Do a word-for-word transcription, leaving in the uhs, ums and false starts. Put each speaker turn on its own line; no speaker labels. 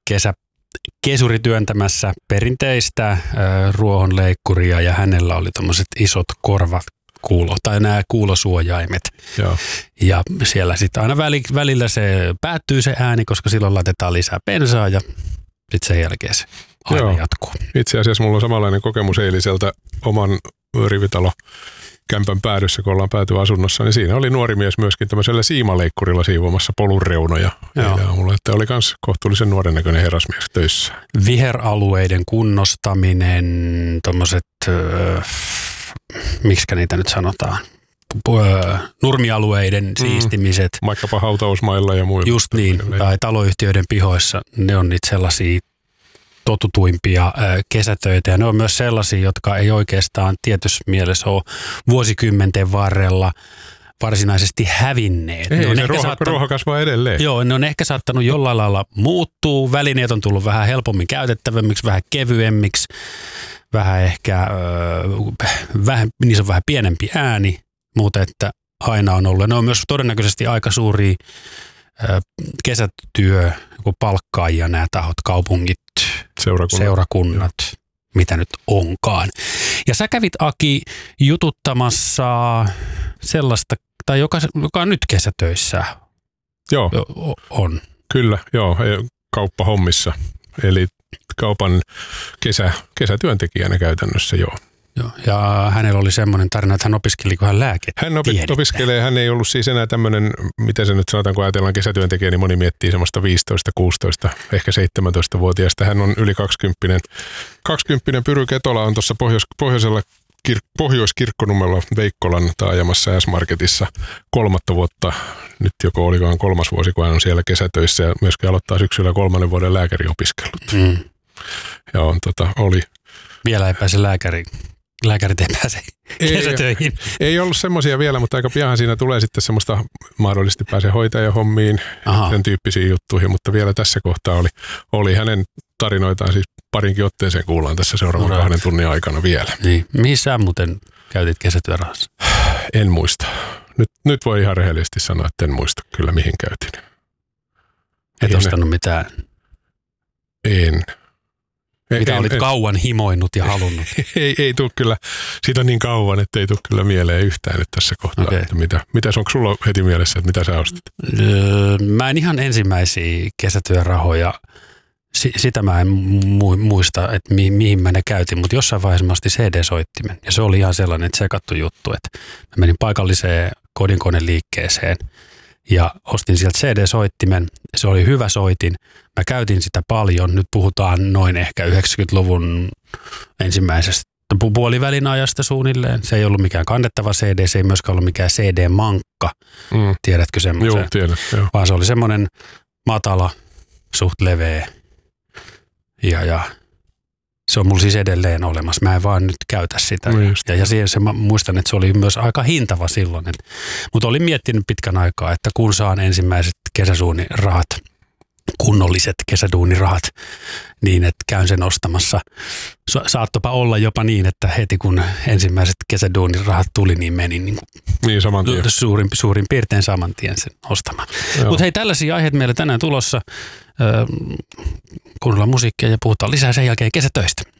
kesä, kesuri työntämässä perinteistä äh, ruohonleikkuria ja hänellä oli tommoset isot korvat kuulo, tai nämä kuulosuojaimet.
Joo.
Ja siellä sitten aina väli, välillä se päättyy se ääni, koska silloin laitetaan lisää bensaa ja sitten sen jälkeen se aina Joo. jatkuu.
Itse asiassa mulla on samanlainen kokemus eiliseltä oman rivitalo kämpän päädyssä, kun ollaan päätyasunnossa, niin siinä oli nuori mies myöskin tämmöisellä siimaleikkurilla siivoamassa polun reunoja. Ja mulla että oli myös kohtuullisen nuoren näköinen herrasmies töissä.
Viheralueiden kunnostaminen, tommoset, äh, miksikä niitä nyt sanotaan, äh, nurmialueiden mm, siistimiset.
Vaikkapa hautausmailla ja muilla.
Just niin, tai taloyhtiöiden pihoissa, ne on niitä sellaisia totutuimpia äh, kesätöitä ja ne on myös sellaisia, jotka ei oikeastaan tietyssä mielessä ole vuosikymmenten varrella varsinaisesti hävinneet.
Ei,
ne on
se
ehkä
ruoho,
saattanut,
ruoho kasvaa edelleen.
Joo, ne on ehkä saattanut jollain lailla muuttua, välineet on tullut vähän helpommin käytettävämmiksi, vähän kevyemmiksi, vähän ehkä, äh, vähän, niissä on vähän pienempi ääni, mutta että aina on ollut. Ne on myös todennäköisesti aika suuria äh, kesätyö, palkkaajia nämä tahot, kaupungit,
Seurakunnat.
seurakunnat, mitä nyt onkaan. Ja sä kävit, Aki, jututtamassa sellaista, tai joka, joka on nyt kesätöissä.
Joo.
On.
Kyllä, joo, kauppahommissa. Eli kaupan kesä, kesätyöntekijänä käytännössä, joo.
Joo. Ja hänellä oli semmoinen tarina, että hän opiskeli, kun hän lääketiedettä.
Hän opi- opiskelee, hän ei ollut siis enää tämmöinen, miten se nyt sanotaan, kun ajatellaan kesätyöntekijä, niin moni miettii semmoista viisitoista, kuusitoista, ehkä seitsemäntoista-vuotiaasta. Hän on yli kaksikymppinen. kaksikymppinen Pyry Ketola on tuossa pohjois- pohjoisella kir- Pohjoiskirkkonummella Veikkolan taajamassa S-Marketissa kolmatta vuotta. Nyt joko olikaan kolmas vuosi, kun hän on siellä kesätöissä ja myöskin aloittaa syksyllä kolmannen vuoden lääkäriopiskelut. Mm. Ja on, tota, oli.
Vielä ei pääse lääkäriin. Lääkärit ei pääse kesätöihin.
Ei, ei ollut semmoisia vielä, mutta aika pian siinä tulee sitten semmoista, mahdollisesti pääsee hoitajahommiin, sen tyyppisiin juttuihin, mutta vielä tässä kohtaa oli, oli hänen tarinoitaan siis parinkin otteeseen kuullaan tässä seuraavan no, kahden tunnin aikana vielä.
Niin. Mihin sä muuten käytit kesätyörahassa?
En muista. Nyt, nyt voi ihan rehellisesti sanoa, että en muista kyllä mihin käytin.
Et ostanut mitään?
En.
Mitä
en,
olit
en,
kauan himoinut ja halunnut?
ei, ei tule kyllä, siitä on niin kauan, että ei tule kyllä mieleen yhtään nyt tässä kohtaa. Okay. Että mitä, mitäs onko sulla heti mielessä, että mitä sä ostit?
Öö, mä en ihan ensimmäisiä kesätyörahoja, si, sitä mä en mu, muista, että mi, mihin mä ne käytin, mutta jossain vaiheessa mä ostin C D-soittimen. Ja se oli ihan sellainen tsekattu juttu, että mä menin paikalliseen kodinkoneliikkeeseen ja ostin sieltä C D-soittimen. Se oli hyvä soitin. Mä käytin sitä paljon. Nyt puhutaan noin ehkä yhdeksänkymmentäluvun ensimmäisestä puolivälin ajasta suunnilleen. Se ei ollut mikään kannettava C D, se ei myöskään ollut mikään C D-mankka. Mm. Tiedätkö semmoisen?
Joo, tiedän. Jo.
Vaan se oli semmoinen matala, suht leveä. Ja, ja se on mulla siis edelleen olemassa. Mä en vaan nyt käytä sitä. No ja, ja siihen se, mä muistan, että se oli myös aika hintava silloin. Et, mutta olin miettinyt pitkän aikaa, että kun saan ensimmäiset kesäsuunirahat, kunnolliset kesäduunirahat, niin että käyn sen ostamassa. Sa- saattopa olla jopa niin, että heti kun ensimmäiset kesäduunirahat tuli, niin menin niin
niin, saman tien.
Suurin, suurin piirtein saman tien sen ostamaan. Mutta hei, tällaisia aiheita meillä tänään tulossa. Öö, kuunnellaan musiikkia ja puhutaan lisää sen jälkeen kesätöistä.